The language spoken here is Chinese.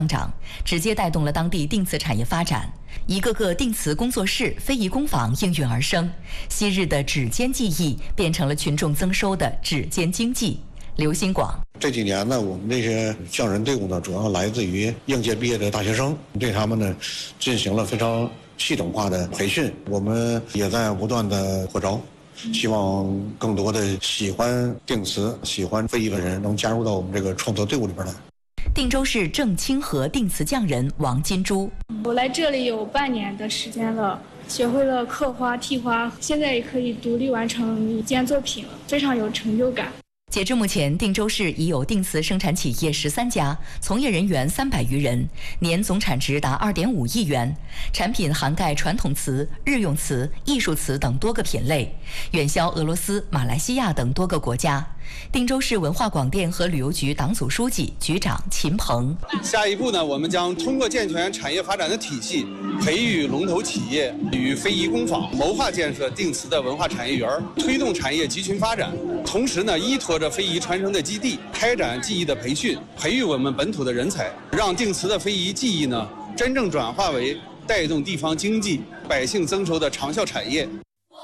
增长，直接带动了当地定瓷产业发展。一个个定瓷工作室、非遗工坊应运而生，昔日的指尖技艺变成了群众增收的指尖经济。刘新广， 这几年呢，我们这些匠人队伍呢，主要来自于应届毕业的大学生，对他们呢进行了非常系统化的培训。我们也在不断的扩招，希望更多的喜欢定瓷、喜欢非遗的人能加入到我们这个创作队伍里边来。 定州市正清河定瓷匠人王金珠， 我来这里有半年的时间了，学会了刻花、剔花，现在也可以独立完成一件作品了，非常有成就感。 截至目前，定州市已有定瓷生产企业13家，从业人员300余人，年总产值达2.5亿元。产品涵盖传统瓷、日用瓷、艺术瓷等多个品类，远销俄罗斯、马来西亚等多个国家。定州市文化广电和旅游局党组书记、局长秦鹏。 下一步呢，我们将通过健全产业发展的体系，培育龙头企业与非遗工坊，谋划建设定瓷的文化产业园，推动产业集群发展。同时呢，依托着非遗传承的基地，开展技艺的培训，培育我们本土的人才，让定瓷的非遗技艺呢，真正转化为带动地方经济、百姓增收的长效产业。